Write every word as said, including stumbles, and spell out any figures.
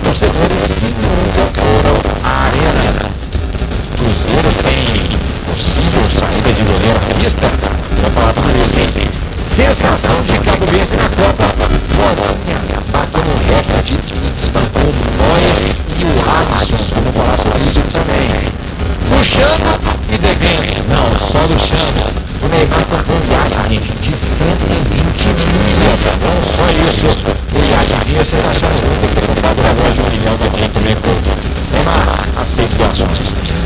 torcedores nunca foram à arena. Cruzeiro tem possível saída de goleiro à vista. Já falar para vocês. Sensação de Cabo Verde na Copa. Bosnia bateu no recorde e desbancou o Neuer e o Alisson como golaço físico também. Luciano e devendo. Não, só Luciano. O Neymar comprou um iate de cento e vinte milhões. Não só isso. O iatezinho é sensacional. Tem que ter comprado um relógio de um milhão de gente também. Neymar, aceita as ações.